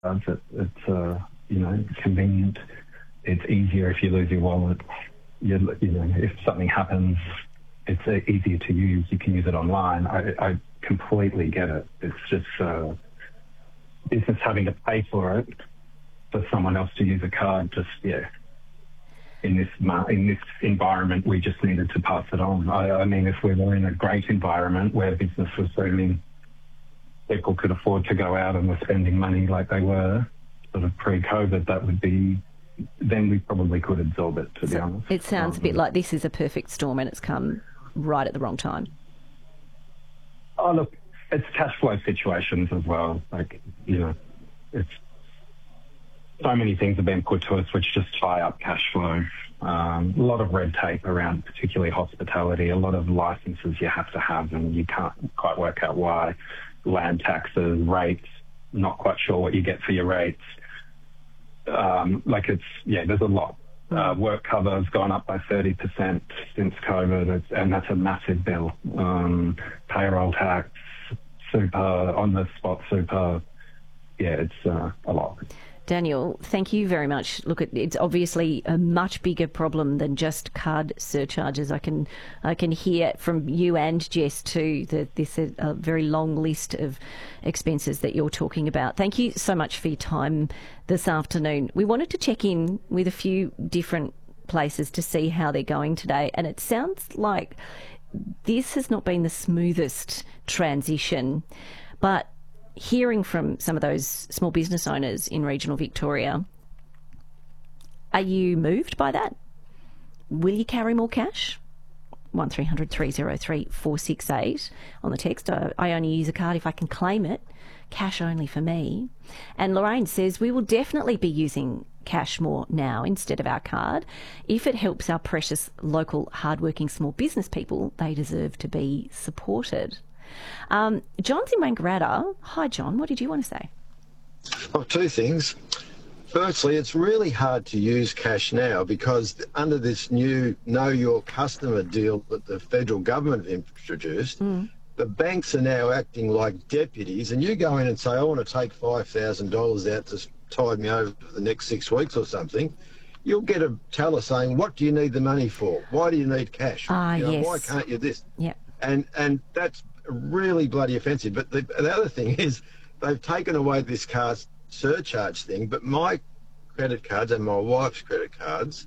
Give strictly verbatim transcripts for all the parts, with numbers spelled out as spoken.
cards. It, it's uh, you know, convenient. It's easier if you lose your wallet. You, you know, if something happens, it's uh, easier to use. You can use it online. I, I completely get it. It's just uh, business having to pay for it for someone else to use a card. Just yeah. In this in this environment, we just needed to pass it on. I, I mean, if we were in a great environment where business was booming, people could afford to go out and were spending money like they were sort of pre-COVID, that would be, then we probably could absorb it, to so be honest. It sounds um, a bit like this is a perfect storm and it's come right at the wrong time. Oh, look, it's cash flow situations as well. Like, you know, it's, so many things have been put to us which just tie up cash flow. Um, a lot of red tape around particularly hospitality, a lot of licenses you have to have and you can't quite work out why. Land taxes, rates, not quite sure what you get for your rates. Um, like it's, yeah, there's a lot. Uh, work cover has gone up by thirty percent since COVID, it's, and that's a massive bill. Um, payroll tax, super, on-the-spot super, yeah, it's uh, a lot. Daniel, thank you very much. Look, it's obviously a much bigger problem than just card surcharges. I can I can hear from you and Jess too that this is a very long list of expenses that you're talking about. Thank you so much for your time this afternoon. We wanted to check in with a few different places to see how they're going today, and it sounds like this has not been the smoothest transition, but hearing from some of those small business owners in regional Victoria, are you moved by that? Will you carry more cash? one three hundred three oh three four six eight on the text. I, I only use a card if I can claim it. Cash only for me. And Lorraine says we will definitely be using cash more now instead of our card. If it helps our precious local hardworking small business people, they deserve to be supported. Um, John's in Wangaratta. Hi, John. What did you want to say? Well, two things. Firstly, it's really hard to use cash now because under this new Know Your Customer deal that the federal government introduced, mm. the banks are now acting like deputies, and you go in and say, I want to take five thousand dollars out to tide me over for the next six weeks or something. You'll get a teller saying, what do you need the money for? Why do you need cash? Ah, you know, yes. Why can't you this? Yeah. And, and that's really bloody offensive. But the, the other thing is they've taken away this car surcharge thing, but my credit cards and my wife's credit cards,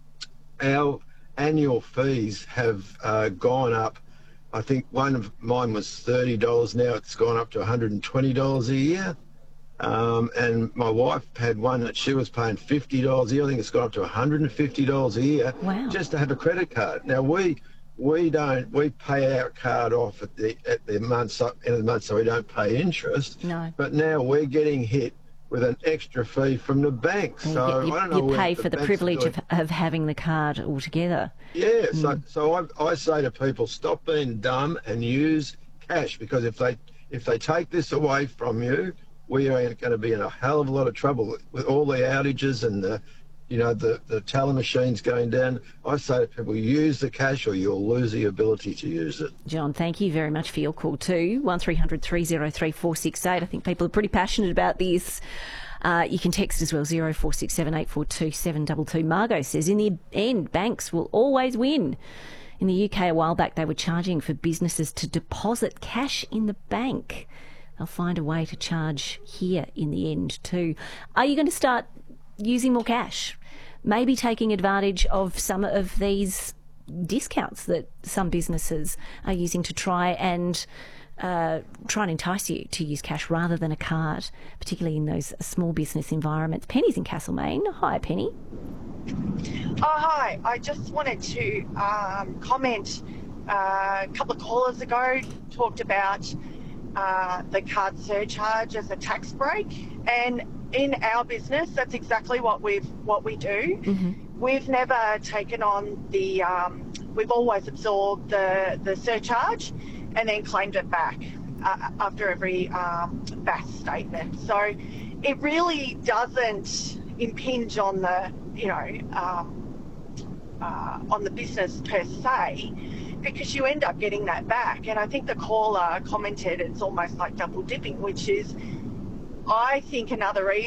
our annual fees have uh, gone up. I think one of mine was thirty dollars, now it's gone up to one hundred twenty dollars a year. Um, and my wife had one that she was paying fifty dollars a year. I think it's gone up to one hundred fifty dollars a year. Wow. Just to have a credit card. Now we we don't we pay our card off at the at the month end of the month, so we don't pay interest. No. But now we're getting hit with an extra fee from the bank. So you, I don't know. You pay the for the privilege of, of having the card altogether. Yeah. Mm. So so I, I say to people, stop being dumb and use cash, because if they if they take this away from you, we are going to be in a hell of a lot of trouble with all the outages and the, you know, the, the teller machines going down. I say to people, use the cash or you'll lose the ability to use it. John, thank you very much for your call too. one three hundred three oh three four six eight. I think people are pretty passionate about this. Uh, you can text as well, zero four six seven eight four two seven two two. Margot says, in the end, banks will always win. In the U K a while back, they were charging for businesses to deposit cash in the bank. They'll find a way to charge here in the end too. Are you going to start using more cash? Maybe taking advantage of some of these discounts that some businesses are using to try and uh, try and entice you to use cash rather than a card, particularly in those small business environments. Penny's in Castlemaine. Hi, Penny. Oh, hi. I just wanted to um, comment. Uh, a couple of callers ago talked about uh, the card surcharge as a tax break, and in our business, that's exactly what we've what we do. Mm-hmm. We've never taken on the. Um, we've always absorbed the the surcharge, and then claimed it back uh, after every um, B A S statement. So it really doesn't impinge on the you know um, uh, on the business per se, because you end up getting that back. And I think the caller commented it's almost like double dipping, which is, I think, another reason